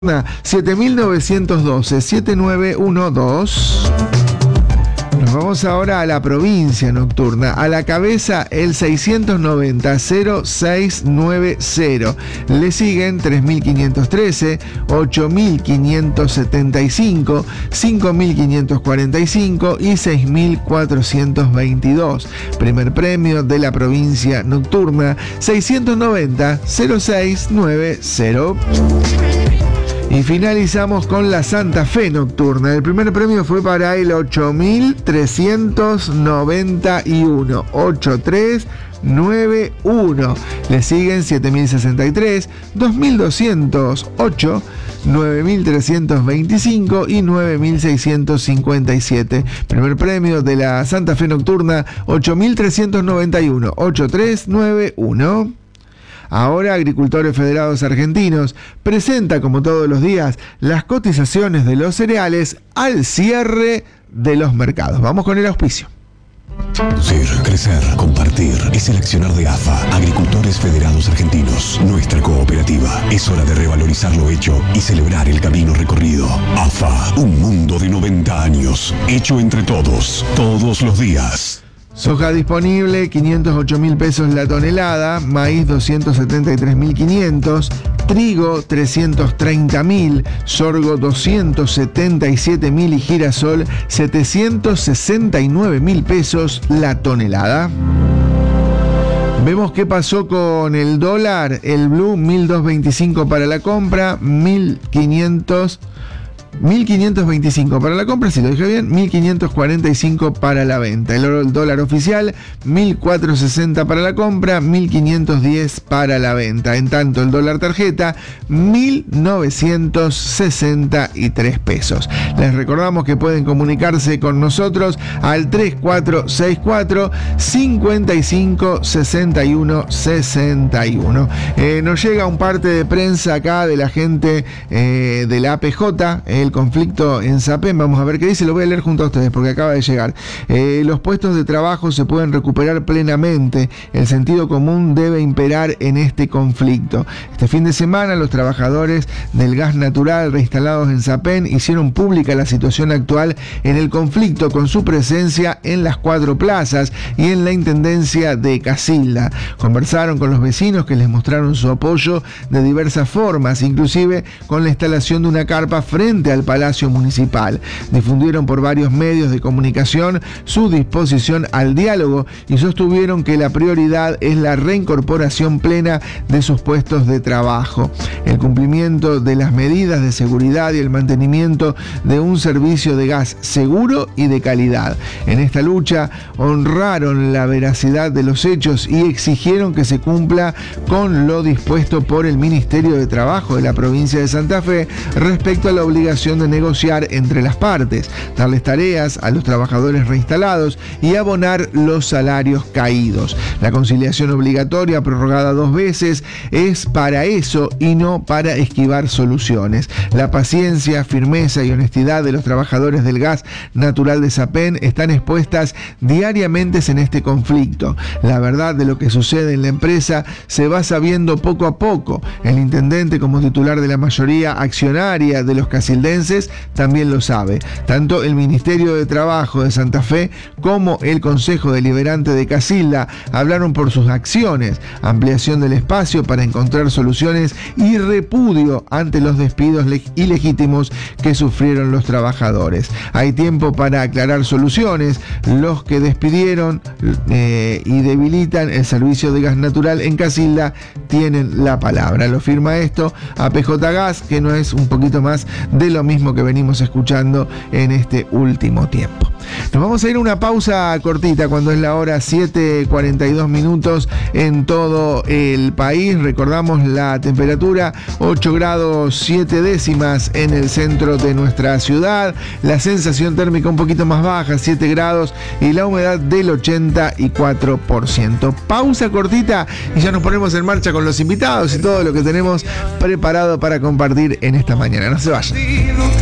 7912 7912. Nos vamos ahora a la provincia nocturna. A la cabeza el 690 0690. Le siguen 3513, 8575, 5545 y 6422. Primer premio de la provincia nocturna 690 0690. Y finalizamos con la Santa Fe nocturna. El primer premio fue para el 8391. 8391. Le siguen 7063, 2208, 9325 y 9657. Primer premio de la Santa Fe nocturna 8391. 8391. Ahora Agricultores Federados Argentinos presenta, como todos los días, las cotizaciones de los cereales al cierre de los mercados. Vamos con el auspicio. Producir, crecer, compartir es el accionar de AFA, Agricultores Federados Argentinos, nuestra cooperativa. Es hora de revalorizar lo hecho y celebrar el camino recorrido. AFA, un mundo de 90 años, hecho entre todos, todos los días. Soja disponible, 508.000 pesos la tonelada, maíz 273.500, trigo 330.000, sorgo 277.000 y girasol 769.000 pesos la tonelada. Vemos qué pasó con el dólar, el blue 1.225 para la compra, 1.525 para la compra, si lo dije bien, 1.545 para la venta. El dólar oficial, 1.460 para la compra, 1.510 para la venta. En tanto, el dólar tarjeta, 1.963 pesos. Les recordamos que pueden comunicarse con nosotros al 3464 55 61 61. Nos llega un parte de prensa acá de la gente de la APJ, el conflicto en Sapén. Vamos a ver qué dice, lo voy a leer junto a ustedes porque acaba de llegar. Los puestos de trabajo se pueden recuperar plenamente. El sentido común debe imperar en este conflicto. Este fin de semana los trabajadores del gas natural reinstalados en Sapén hicieron pública la situación actual en el conflicto con su presencia en las 4 plazas y en la intendencia de Casilda. Conversaron con los vecinos que les mostraron su apoyo de diversas formas, inclusive con la instalación de una carpa frente al Palacio Municipal. Difundieron por varios medios de comunicación su disposición al diálogo y sostuvieron que la prioridad es la reincorporación plena de sus puestos de trabajo, el cumplimiento de las medidas de seguridad y el mantenimiento de un servicio de gas seguro y de calidad. En esta lucha honraron la veracidad de los hechos y exigieron que se cumpla con lo dispuesto por el Ministerio de Trabajo de la provincia de Santa Fe respecto a la obligación de negociar entre las partes, darles tareas a los trabajadores reinstalados y abonar los salarios caídos. La conciliación obligatoria, prorrogada 2 veces, es para eso y no para esquivar soluciones. La paciencia, firmeza y honestidad de los trabajadores del gas natural de Sapén están expuestas diariamente en este conflicto. La verdad de lo que sucede en la empresa se va sabiendo poco a poco. El intendente, como titular de la mayoría accionaria de los casildenses, también lo sabe. Tanto el Ministerio de Trabajo de Santa Fe como el Consejo Deliberante de Casilda hablaron por sus acciones, ampliación del espacio para encontrar soluciones y repudio ante los despidos ilegítimos que sufrieron los trabajadores. Hay tiempo para aclarar soluciones. Los que despidieron y debilitan el servicio de gas natural en Casilda tienen la palabra. Lo firma esto APJ Gas, que no es un poquito más de lo mismo que venimos escuchando en este último tiempo. Nos vamos a ir a una pausa cortita cuando es la hora 7:42 minutos en todo el país. Recordamos la temperatura 8 grados 7 décimas en el centro de nuestra ciudad, la sensación térmica un poquito más baja, 7 grados y la humedad del 84%. Pausa cortita y ya nos ponemos en marcha con los invitados y todo lo que tenemos preparado para compartir en esta mañana. No se vayan.